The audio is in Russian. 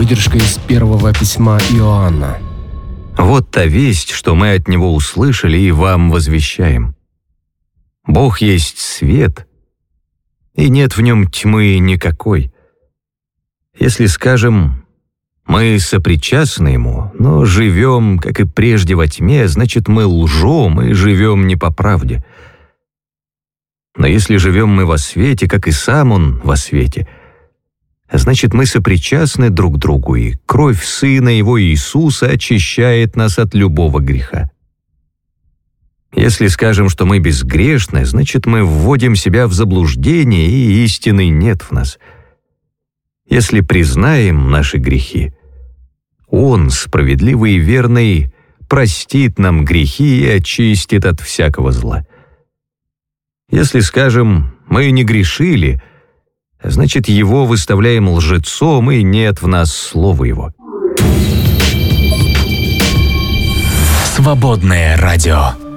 Выдержка из первого письма Иоанна. Вот та весть, что мы от Него услышали и вам возвещаем. Бог есть свет, и нет в нем тьмы никакой. Если скажем, мы сопричастны Ему, но живем, как и прежде, во тьме, значит, мы лжем и живем не по правде. Но если живем мы во свете, как и сам Он во свете, значит, мы сопричастны друг другу, и кровь Сына Его Иисуса очищает нас от любого греха. Если скажем, что мы безгрешны, значит, мы вводим себя в заблуждение, и истины нет в нас. Если признаем наши грехи, Он, справедливый и верный, простит нам грехи и очистит от всякого зла. Если скажем, мы не грешили, значит, Его выставляем лжецом, и нет в нас слова Его. Свободное радио.